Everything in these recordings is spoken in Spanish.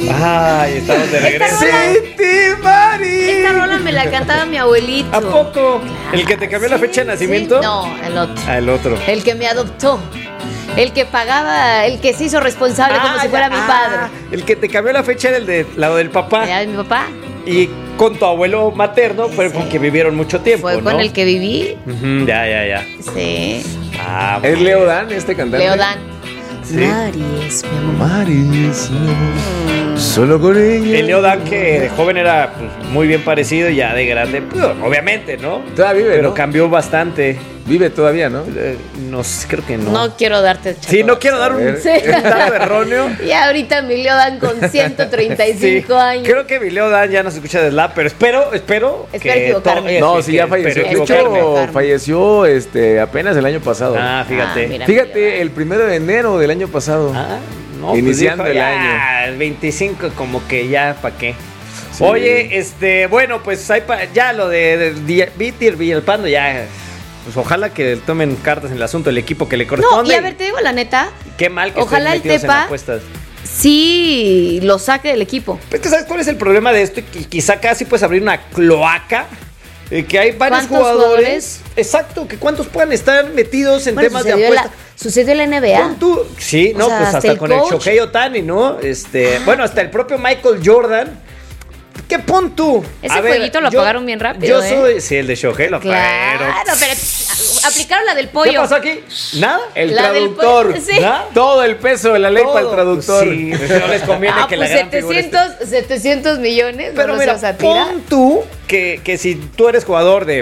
Ay, estamos de regreso. Esta rola me la cantaba mi abuelito. ¿A poco? ¿El que te cambió la fecha de nacimiento? Sí. No, el otro. Ah, el otro. El que me adoptó. El que pagaba, el que se hizo responsable como si fuera mi padre. El que te cambió la fecha era el de lado del papá. Era mi papá. Y con tu abuelo materno fue con que vivieron mucho tiempo, Fue con el que viví. Ya. Sí. Ah, ¿Es Leo Dan este cantante? Leo Dan. Sí. Maris, mi amor. Maris, solo con ella. El Leo Dan, que de joven era pues, muy bien parecido, ya de grande, pues, obviamente, ¿no? Todavía vive, Pero ¿no? cambió bastante. Vive todavía, ¿no? No sé, creo que no. No quiero darte Sí, no quiero dar un dato erróneo. Y ahorita mi Leo Dan con 135 Sí, años. creo que mi Leo Dan ya no se escucha de slap, pero espero equivocarme. No, sí, ya falleció. De hecho, falleció apenas el año pasado. Ah, fíjate. mira. Fíjate, el 1 de enero del año pasado. Ah, no, Iniciando pues dijo, el ya, año. El 25 como que ya, ¿para qué? Sí. Oye, bueno, pues hay ya lo de Víctor Villalpando, ya. Pues ojalá que tomen cartas en el asunto del equipo que le No, corresponde. y a ver, te digo la neta. Qué mal que ojalá estén el metidos en Tepa apuestas. sí lo saque del equipo. Pero es que ¿sabes cuál es el problema de esto? Y quizá casi puedes abrir una cloaca. Que hay varios ¿Cuántos jugadores. Exacto, que cuántos puedan estar metidos en temas de apuestas. Sucedió en la NBA. Pon tú, sí, O no, sea, pues hasta hasta el con el coach. Shohei Ohtani, ¿no? Bueno, hasta el propio Michael Jordan. ¿Qué pon tú? Ese jueguito lo apagaron bien rápido, Yo soy, sí, el de Shohei lo Claro, apagaron. pero aplicaron la del pollo. ¿Qué pasó aquí? ¿Nada? El La del traductor. pollo, sí. ¿Nada? Todo el peso de la ley para el traductor. Sí, no les conviene que pues la gran figura esté. 700 millones. Pero no mira, nos vas a tirar. pon tú que si tú eres jugador de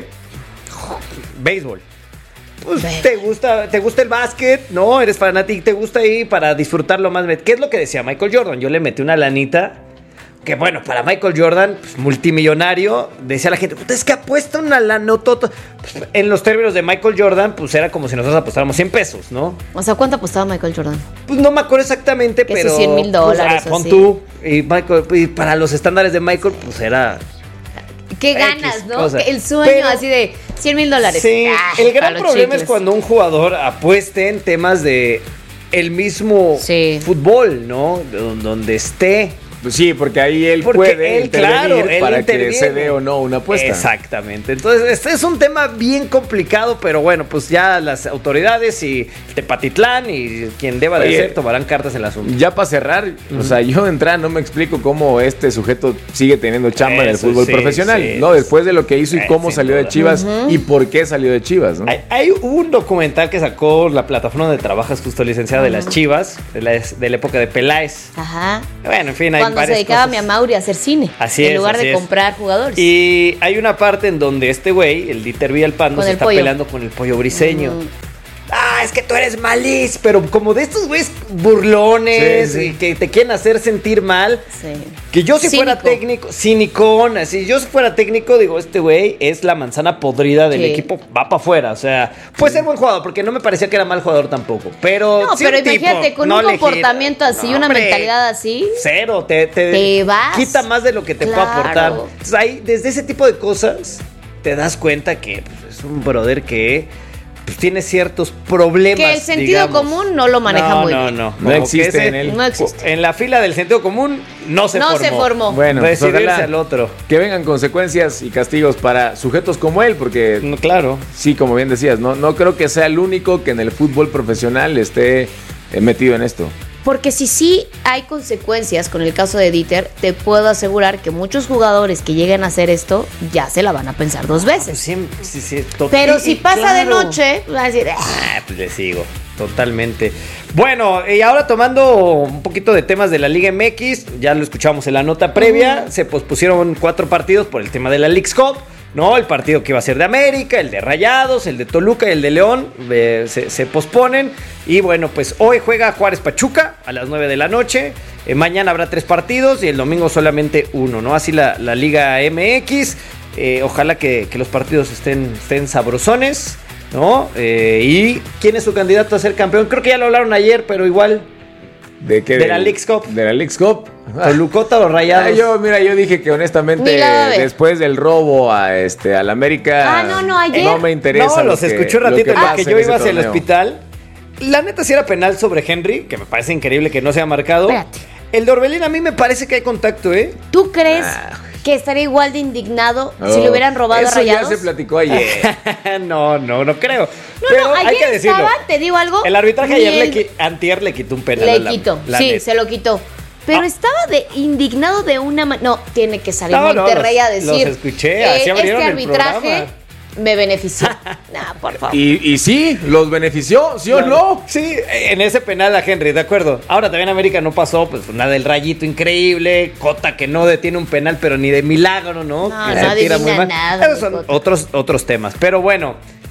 béisbol, pues te gusta el básquet, ¿no? Eres fanático, te gusta ahí para disfrutarlo más. ¿Qué es lo que decía Michael Jordan? Yo le metí una lanita. Que bueno, para Michael Jordan, pues, multimillonario, decía la gente, puta, es que apuesta una lanotota. Pues, en los términos de Michael Jordan, pues era como si nosotros apostáramos 100 pesos, ¿no? O sea, ¿cuánto apostaba Michael Jordan? Pues no me acuerdo exactamente, Que pero. sus $100,000 pues, o pon así. tú. Y para los estándares de Michael, pues era. ¿Qué X ganas, no? cosa. El sueño Pero- así de $100,000. Sí, Ah, el gran para los problema es chicles. cuando un jugador apueste en temas de el mismo Sí. fútbol, ¿no? Donde esté. Pues sí, porque ahí él Porque puede él, intervenir claro, él para que interviene. se dé o no una apuesta. Exactamente. Entonces, este es un tema bien complicado, pero bueno, pues ya las autoridades y Tepatitlán y quien deba de Oye, ser tomarán cartas en el asunto. Ya para cerrar, o sea, yo de entrada no me explico cómo este sujeto sigue teniendo chamba en el Eso, fútbol sí, profesional, sí. ¿no? Después de lo que hizo y cómo Sin salió de duda. Chivas y por qué salió de Chivas, ¿no? Hay un documental que sacó la plataforma donde trabajas justo, licenciada, de las Chivas, de la época de Peláez. Ajá. Bueno, en fin, hay Cuando se varias dedicaba cosas. mi Mauri a hacer cine. Así en es, lugar así de es. comprar jugadores. Y hay una parte en donde este güey, el Dieter Villalpando, Con se el está pollo. peleando con el pollo briseño. Ah, es que tú eres malís, pero como de estos güeyes burlones Sí, sí. y que te quieren hacer sentir mal. Sí. Que yo si fuera Cínico. técnico, cinicón, así, yo si fuera técnico, digo, este güey es la manzana podrida del Sí. equipo, va para afuera, o sea, puede ser buen jugador, porque no me parecía que era mal jugador tampoco, pero No, sí pero un tipo imagínate, con no un le comportamiento gira. así, No, una hombre, mentalidad así. cero, te vas. quita más de lo que te puede Claro. aportar. Entonces ahí, desde ese tipo de cosas, te das cuenta que pues, es un brother que pues, tiene ciertos problemas. Que el sentido digamos. común no lo maneja muy bien. No Como que existe en él. No existe. En la fila del sentido común no se No formó. se formó. Bueno, pues Decidirse ojalá al otro. que vengan consecuencias y castigos para sujetos como él, porque No, claro. sí, como bien decías, no creo que sea el único que en el fútbol profesional esté metido en esto. Porque si sí hay consecuencias con el caso de Dieter, te puedo asegurar que muchos jugadores que lleguen a hacer esto ya se la van a pensar dos veces. Pues sí, Pero si pasa de claro. noche, vas a decir, Ah, pues le sigo, totalmente. Bueno, y ahora tomando un poquito de temas de la Liga MX, ya lo escuchamos en la nota previa, se pospusieron 4 partidos por el tema de la Leagues Cup, ¿no? El partido que iba a ser de América, el de Rayados, el de Toluca y el de León, se posponen. Y bueno, pues hoy juega Juárez Pachuca a las 9 de la noche, mañana habrá 3 partidos y el domingo solamente 1, ¿no? Así la Liga MX, ojalá que los partidos estén sabrosones, ¿no? ¿Y quién es su candidato a ser campeón? Creo que ya lo hablaron ayer, pero igual. ¿De qué? De la Leagues Cup. De la Leagues Cup. Tolucota o Rayados. Yo dije que honestamente Ni la va a ver. después del robo al América ayer. no me interesa. No, los escuché un ratito pasa porque en yo ese iba hacia el torneo. hospital. La neta sí era penal sobre Henry, que me parece increíble que no se haya marcado. Espérate. El de Orbelín a mí me parece que hay contacto, ¿eh? ¿Tú crees que estaría igual de indignado si le hubieran robado a Eso Rayados? ya se platicó ayer. no creo. No, Pero ayer hay que decirlo. estaba, te digo algo. El arbitraje ayer antier le quitó un penal. Le quitó, sí, se lo quitó. Pero estaba indignado de una manera. No, tiene que salir Monterrey a decir. Los escuché, así abrieron este el arbitraje programa. me benefició. Nah, por favor. Y sí, los benefició, ¿sí o no? Sí, en ese penal a Henry, de acuerdo. Ahora también América no pasó, pues nada del Rayito increíble, Cota que no detiene un penal, pero ni de milagro, ¿no? No, Que no se tira muy adivina mal. nada, Esos son otros temas. Pero bueno,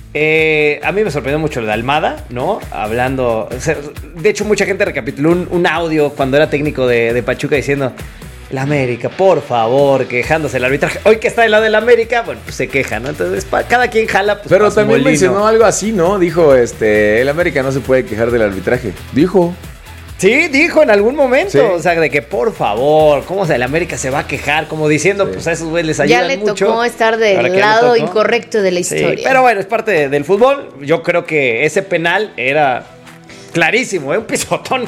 a mí me sorprendió mucho lo de Almada, ¿no? Hablando. O sea, de hecho, mucha gente recapituló un audio cuando era técnico de Pachuca diciendo. La América, por favor, quejándose del arbitraje. Hoy que está del lado de la América, bueno, pues se queja, ¿no? Entonces, cada quien jala. Pues, pero también mencionó algo así, ¿no? Dijo, el América no se puede quejar del arbitraje. Dijo. Sí, dijo en algún momento, sí. O sea, de que por favor, ¿cómo el América se va a quejar? Como diciendo, pues a esos güeyes les ayudan mucho. Ya le tocó estar del lado incorrecto de la historia. Sí, pero bueno, es parte del fútbol. Yo creo que ese penal era clarísimo, un pisotón.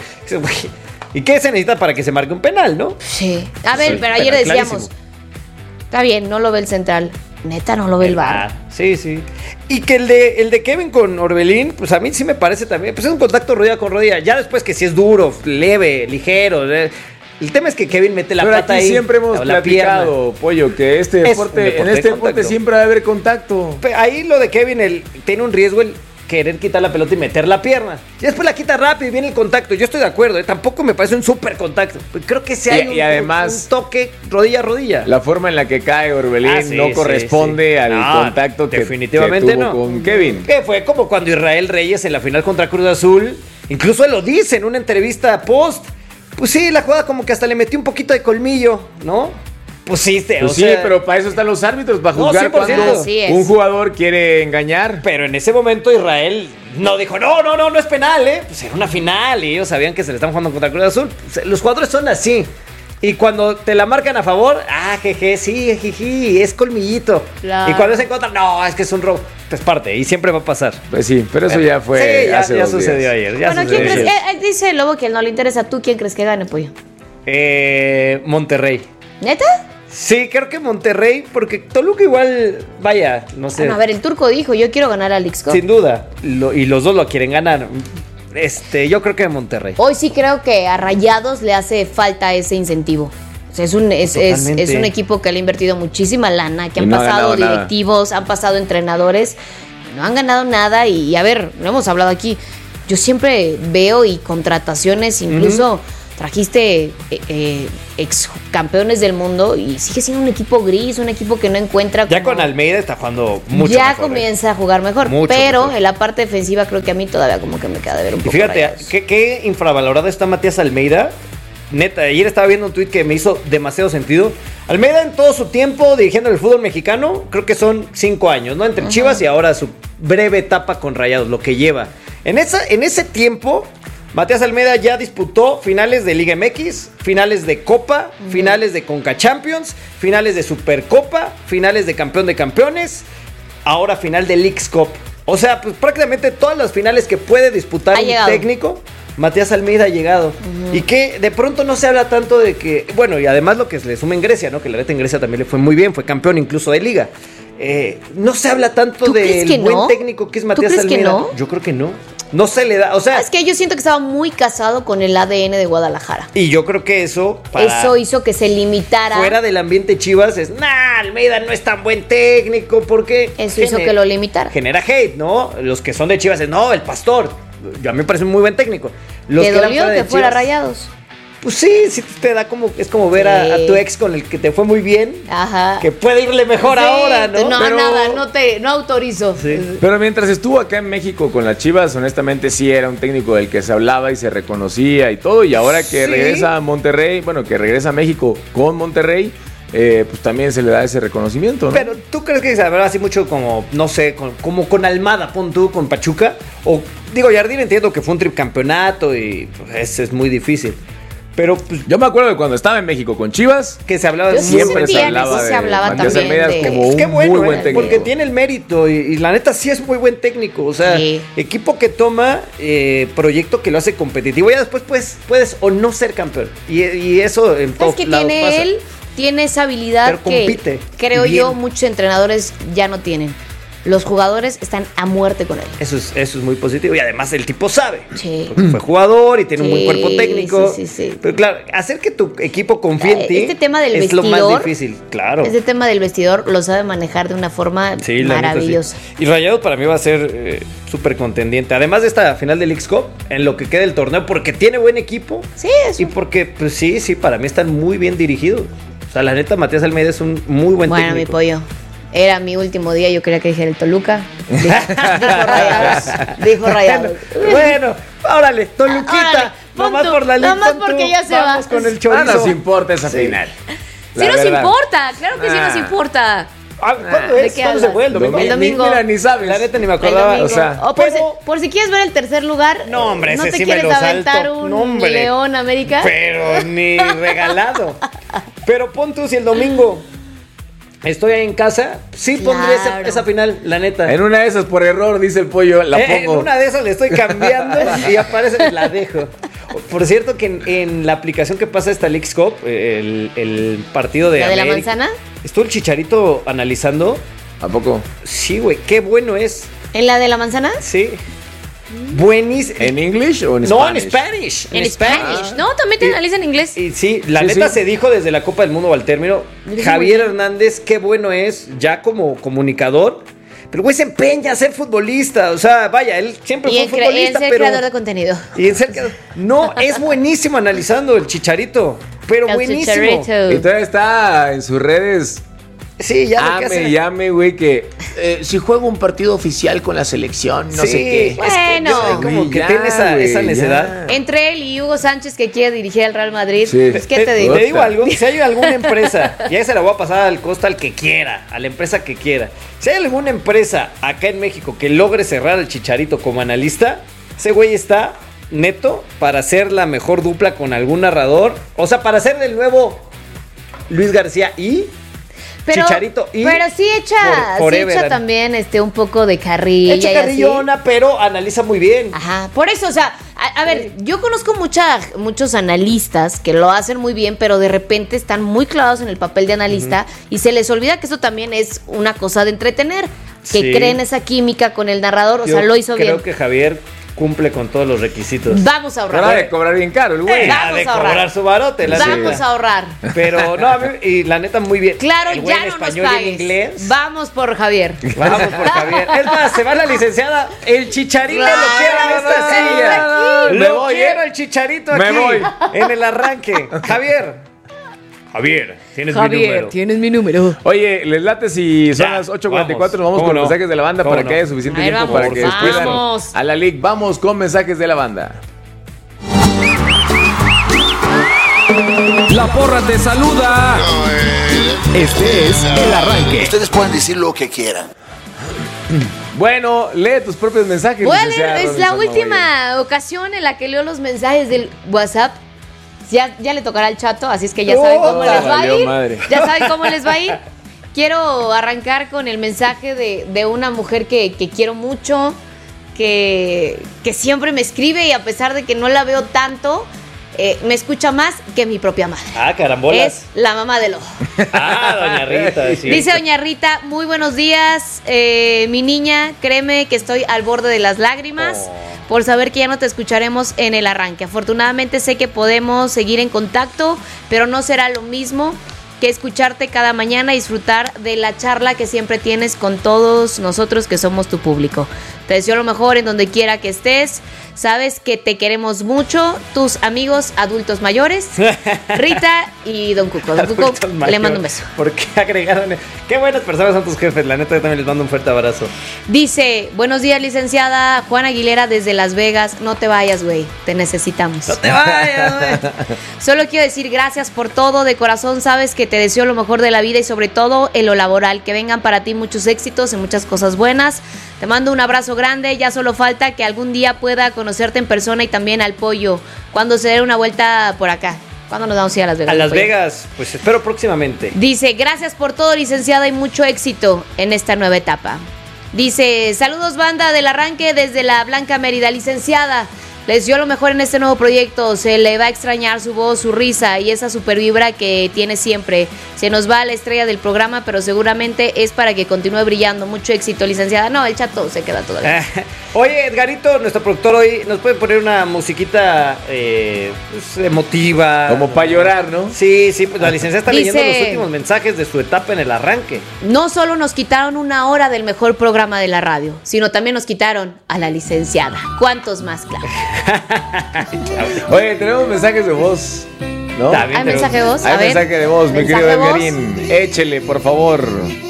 ¿Y qué se necesita para que se marque un penal, no? Sí. A ver, Sí, pero ayer decíamos, clarísimo. Está bien, no lo ve el central. Neta, no lo ve el VAR. Sí. Y que el de Kevin con Orbelín, pues a mí sí me parece también, pues es un contacto rodilla con rodilla. Ya después que si es duro, leve, ligero. El tema es que Kevin mete la pata ahí. Siempre hemos platicado, Pollo, que en este deporte siempre va a haber contacto. Ahí lo de Kevin, tiene un riesgo el querer quitar la pelota y meter la pierna. Y después la quita rápido y viene el contacto. Yo estoy de acuerdo, tampoco me parece un súper contacto. Creo que sí hay además, un toque rodilla a rodilla. La forma en la que cae Orbelín no corresponde al contacto que definitivamente tuvo con Kevin. Que fue como cuando Israel Reyes en la final contra Cruz Azul, incluso él lo dice en una entrevista post. Pues sí, la jugada como que hasta le metió un poquito de colmillo, ¿no? Pues sí, pero para eso están los árbitros, para juzgar cuando un jugador quiere engañar. Pero en ese momento Israel no dijo, no es penal, ¿eh? Pues era una final y ellos sabían que se le estaban jugando contra Cruz Azul. Los jugadores son así. Y cuando te la marcan a favor, jeje, sí, jiji, es colmillito. Claro. Y cuando es en contra, no, es que es un robo. Pues parte, y siempre va a pasar. Pues sí, pero eso ya fue. Sí, ya sucedió ayer. Bueno, ¿quién crees? Dice el Lobo que él no le interesa. ¿Tú quién crees que gane, Pollo? Monterrey. ¿Neta? Sí, creo que Monterrey, porque Toluca igual, vaya, no sé. A ver, el turco dijo, yo quiero ganar a Leagues Cup. Sin duda, y los dos lo quieren ganar. Yo creo que Monterrey. Hoy sí creo que a Rayados le hace falta ese incentivo. O sea, es un equipo que le ha invertido muchísima lana, que han pasado directivos, han pasado entrenadores, no han ganado nada y a ver, lo hemos hablado aquí, yo siempre veo y contrataciones, incluso trajiste ex campeones del mundo y sigue siendo un equipo gris, un equipo que no encuentra ya con Almeida está jugando mucho ya mejor, comienza a jugar mejor, pero en la parte defensiva creo que a mí todavía como que me queda de ver un poco. Y fíjate, qué infravalorado está Matías Almeida. Neta, ayer estaba viendo un tuit que me hizo demasiado sentido. Almeida en todo su tiempo dirigiendo el fútbol mexicano, creo que son 5 años, ¿no? Entre Chivas y ahora su breve etapa con Rayados, lo que lleva. En ese tiempo, Matías Almeida ya disputó finales de Liga MX, finales de Copa, finales de Conca Champions, finales de Supercopa, finales de Campeón de Campeones, ahora final de Leagues Cup. O sea, pues prácticamente todas las finales que puede disputar un técnico, Matías Almeida ha llegado. Y que de pronto no se habla tanto de que, bueno, y además lo que le suma en Grecia, ¿no? Que la neta en Grecia también le fue muy bien, fue campeón incluso de Liga. No se habla tanto del buen técnico que es Matías Almeida. Que no? Yo creo que no. No se le da, o sea... Es que yo siento que estaba muy casado con el ADN de Guadalajara. Y yo creo que eso... Eso hizo que se limitara. Fuera del ambiente Chivas es... Almeida no es tan buen técnico, porque... Eso hizo que lo limitara. Genera hate, ¿no? Los que son de Chivas es... No, el Pastor. A mí me parece un muy buen técnico. Los ¿te dolió que fuera Rayados? Pues sí te da como... Es como ver a tu ex con el que te fue muy bien. Ajá. Que puede irle mejor ahora, ¿no? No, pero, nada, no autorizo. Sí. Pero mientras estuvo acá en México con las Chivas, honestamente sí era un técnico del que se hablaba y se reconocía y todo. Y ahora que regresa a Monterrey, que regresa a México con Monterrey, pues también se le da ese reconocimiento, ¿no? Pero ¿tú crees que se habrá así mucho como, no sé, como con Almada, pon tú, con Pachuca? O, digo, Jardín entiendo que fue un tricampeonato y pues, es muy difícil. Pero pues, yo me acuerdo de cuando estaba en México con Chivas, que se hablaba siempre se hablaba Matías Almeida como es que un muy buen técnico. Porque tiene el mérito y la neta sí es muy buen técnico. O sea, equipo que toma proyecto que lo hace competitivo. Ya después puedes o no ser campeón. Y eso en todos lados pasa. Es que él tiene esa habilidad que creo yo muchos entrenadores ya no tienen. Los jugadores están a muerte con él. Eso es muy positivo. Y además el tipo sabe. Sí. Porque fue jugador y tiene un buen cuerpo técnico. Sí. Pero claro, hacer que tu equipo confíe en ti este tema del es vestidor, lo más difícil. Claro. Este tema del vestidor lo sabe manejar de una forma maravillosa. Y Rayados para mí va a ser súper contendiente. Además de esta final del Leagues Cup, en lo que queda del torneo, porque tiene buen equipo. Sí, eso. Y porque, pues sí, para mí están muy bien dirigidos. O sea, la neta, Matías Almeida es un muy buen técnico. Bueno, mi pollo. Era mi último día, yo quería que dijera el Toluca. Dijo Rayados. Bueno, órale, Toluquita. Nomás por la liga. Nomás porque ya se va. Vamos con el chorizo. No nos importa esa final. Sí nos importa, claro que sí nos importa. ¿Cuándo es? ¿Cuándo se fue? ¿El domingo? El domingo. Mira, ni sabes. La neta ni me acordaba. O sea, por si quieres ver el tercer lugar. No, hombre, ¿no ese te sí quieres me lo aventar salto. un León América? Pero ni regalado. Pero pon tú si el domingo estoy ahí en casa, sí pondré esa final, la neta. En una de esas, por error, dice el pollo, la pongo. En una de esas le estoy cambiando y aparece, la dejo. Por cierto que en la aplicación que pasa esta Leagues Cup, el partido de ¿La América, de la manzana? Estuvo el Chicharito analizando. ¿A poco? Sí, güey, qué bueno es. ¿En la de la manzana? Sí. Buenísimo. ¿En English o en Spanish? No, en Spanish. En Spanish. No, también te analiza en inglés. Y sí, la neta se dijo desde la Copa del Mundo al término. Javier Hernández, qué bueno es ya como comunicador. Pero güey se empeña a ser futbolista. O sea, vaya, él siempre fue futbolista. Y en ser creador de contenido. Y en ser no, es buenísimo analizando el Chicharito. Pero buenísimo. Chicharito. Y todavía está en sus redes. Sí, ya lo que hace. Llame, güey, que si juego un partido oficial con la selección, no sé qué. Bueno, como que tiene esa necesidad. Ya. Entre él y Hugo Sánchez, que quiere dirigir al Real Madrid, pues, ¿qué te digo? Te digo algo, si hay alguna empresa, ya se la voy a pasar al costo al que quiera, a la empresa que quiera. Si hay alguna empresa acá en México que logre cerrar al Chicharito como analista, ese güey está neto para hacer la mejor dupla con algún narrador. O sea, para hacer del nuevo Luis García y Chicharito y pero sí echa también un poco de carrilla. Echa carrillona, pero analiza muy bien. Ajá, por eso, o sea, a ver, yo conozco muchos analistas que lo hacen muy bien, pero de repente están muy clavados en el papel de analista y se les olvida que eso también es una cosa de entretener, que creen esa química con el narrador, o sea, lo hizo bien. Creo que Javier cumple con todos los requisitos. Vamos a ahorrar. Pero de cobrar bien caro el güey. Vamos a cobrar su barote. Vamos a ahorrar. Pero no, y la neta muy bien. Claro, el ya en no español nos y pagues. en inglés. Vamos por Javier. Vamos por Javier. Es más, se va la licenciada. El Chicharito lo quiero en esta silla. Lo quiero el Chicharito aquí. Me voy. En el arranque. Javier, tienes mi número. Tienes mi número. Oye, ¿les late si son las 8:44? Nos vamos con los mensajes de la banda para que haya suficiente tiempo para que despidan a la League. Vamos con mensajes de la banda. La porra te saluda. Este es el arranque. Ustedes pueden decir lo que quieran. Bueno, lee tus propios mensajes. Bueno, es la última ocasión en la que leo los mensajes del WhatsApp. Ya le tocará al Chato, así es que ya saben cómo les va a ir. Madre. Ya saben cómo les va a ir. Quiero arrancar con el mensaje de una mujer que quiero mucho, que siempre me escribe y a pesar de que no la veo tanto, me escucha más que mi propia madre. Ah, carambolas. Es la mamá del ojo. Doña Rita. Dice doña Rita, muy buenos días, mi niña, créeme que estoy al borde de las lágrimas. Por saber que ya no te escucharemos en el arranque. Afortunadamente sé que podemos seguir en contacto, pero no será lo mismo que escucharte cada mañana y disfrutar de la charla que siempre tienes con todos nosotros que somos tu público. Te deseo lo mejor en donde quiera que estés. Sabes que te queremos mucho, tus amigos adultos mayores, Rita y Don Cuco. Don Cuco, le mando un beso. ¿Por qué agregaron? Qué buenas personas son tus jefes, la neta yo también les mando un fuerte abrazo. Dice, buenos días licenciada Juana Aguilera desde Las Vegas. No te vayas, güey, te necesitamos. No te vayas, güey. Solo quiero decir gracias por todo, de corazón sabes que te deseo lo mejor de la vida y sobre todo en lo laboral, que vengan para ti muchos éxitos y muchas cosas buenas. Te mando un abrazo grande, ya solo falta que algún día pueda conocerte en persona y también al pollo, cuando se dé una vuelta por acá. ¿Cuándo nos vamos a ir a Las Vegas? A Las Vegas, pues espero próximamente. Dice, gracias por todo, licenciada, y mucho éxito en esta nueva etapa. Dice, saludos banda del arranque desde la Blanca Mérida, licenciada. Les dio lo mejor en este nuevo proyecto. Se le va a extrañar su voz, su risa y esa super vibra que tiene siempre. Se nos va la estrella del programa, pero seguramente es para que continúe brillando. Mucho éxito, licenciada. No, el Chato se queda todavía. Oye, Edgarito, nuestro productor hoy, ¿nos puede poner una musiquita pues, emotiva? Como para llorar, ¿no? Sí, pues la licenciada está leyendo los últimos mensajes de su etapa en el arranque. No solo nos quitaron una hora del mejor programa de la radio, sino también nos quitaron a la licenciada. ¿Cuántos más, claro? Oye, tenemos mensajes de voz, ¿no? ¿Hay mensaje de voz? Hay mensaje de voz, mi querido Edgarín. Échele, por favor.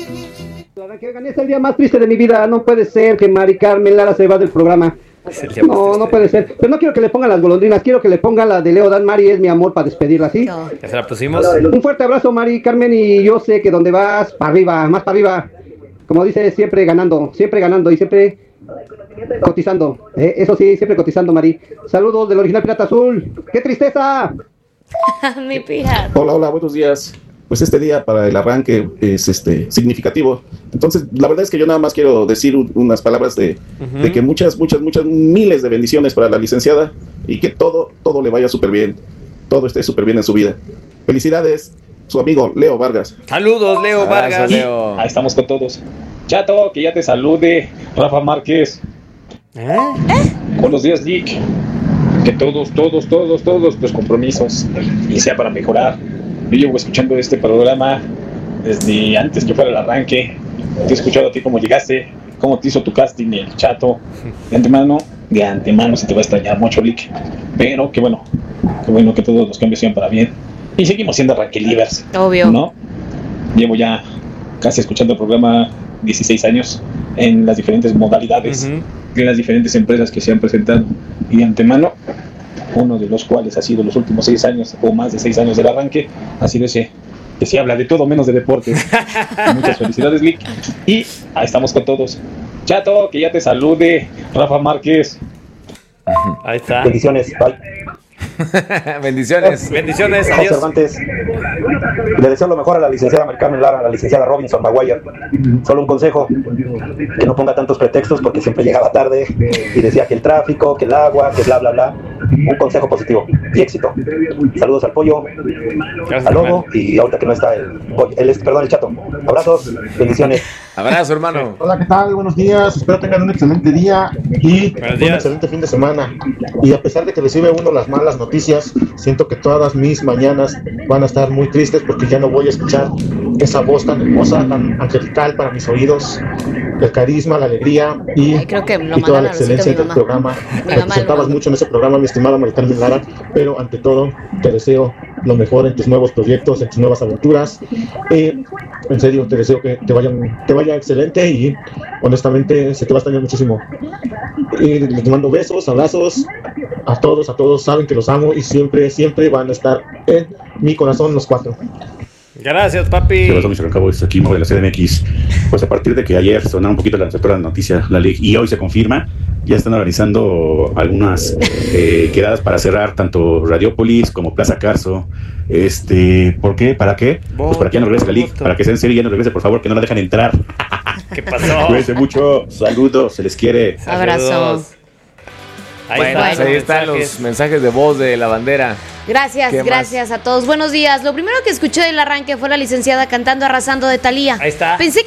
Que gané, es el día más triste de mi vida. No puede ser que Mari Carmen Lara se va del programa. No puede ser. Pero no quiero que le pongan las golondrinas, quiero que le pongan la de Leo Dan. Mari es mi amor para despedirla, ¿sí? No. Ya se la pusimos. Un fuerte abrazo, Mari Carmen, y yo sé que donde vas, para arriba, más para arriba. Como dice, siempre ganando y siempre cotizando. Eso sí, siempre cotizando, Mari. Saludos del original Pirata Azul. ¡Qué tristeza! Mi pirata. Hola, buenos días. Pues este día para el arranque es significativo. Entonces, la verdad es que yo nada más quiero decir unas palabras de que muchas miles de bendiciones para la licenciada y que todo le vaya súper bien. Todo esté súper bien en su vida. Felicidades, su amigo Leo Vargas. Saludos, Leo Vargas. Ahí estamos con todos. Chato, que ya te salude Rafa Márquez. Buenos días, Nick. Que todos los compromisos y sea para mejorar. Yo llevo escuchando este programa desde antes que fuera el arranque. Te he escuchado a ti cómo llegaste, cómo te hizo tu casting el Chato. De antemano se te va a extrañar mucho, Lick. Pero qué bueno que todos los cambios sean para bien. Y seguimos siendo arranquelivers. Obvio. ¿No? Llevo ya casi escuchando el programa 16 años en las diferentes modalidades, en las diferentes empresas que se han presentado. Y de antemano, uno de los cuales ha sido los últimos 6 años o más de 6 años del arranque, ha sido ese que se habla de todo menos de deportes. Muchas felicidades, Lick. Y ahí estamos con todos. Chato, que ya te salude Rafa Márquez. Ahí está. Bendiciones, bye. Bendiciones, adiós. Cervantes, le deseo lo mejor a la licenciada Mari Carmen Lara, a la licenciada Robinson Maguire. Solo un consejo, que no ponga tantos pretextos porque siempre llegaba tarde y decía que el tráfico, que el agua, que bla bla bla. Un consejo positivo y éxito. Saludos al pollo, al lobo y ahorita que no está el Chato. Abrazos, bendiciones. Abrazo, hermano. Hola, ¿qué tal? Buenos días. Espero tengan un excelente día y un excelente fin de semana. Y a pesar de que recibe uno las malas noticias, siento que todas mis mañanas van a estar muy tristes porque ya no voy a escuchar esa voz tan hermosa, tan angelical para mis oídos, el carisma, la alegría y toda la excelencia del programa. Representabas mucho en ese programa, mi estimada Mari Carmen Lara, pero ante todo te deseo lo mejor en tus nuevos proyectos, en tus nuevas aventuras. En serio, te deseo que te vaya excelente y honestamente se te va a extrañar muchísimo. Les mando besos, abrazos a todos, saben que los amo y siempre van a estar en mi corazón los 4. Gracias, papi. ¿Qué pasó, mis arrancabos? Aquí de la CDMX. Pues a partir de que ayer sonaron un poquito la noticia, la ley, y hoy se confirma, ya están organizando algunas quedadas para cerrar tanto Radiópolis como Plaza Carso. ¿Por qué? ¿Para qué? Pues para que ya no regrese la Liga, para que sea en serio ya no regrese, por favor, que no la dejan entrar. ¿Qué pasó? Cuídense mucho, saludos, se les quiere. Abrazos. Ahí están los mensajes de voz de la bandera. Gracias a todos. Buenos días. Lo primero que escuché del arranque fue la licenciada cantando Arrasando de Thalía. Ahí está. Pensé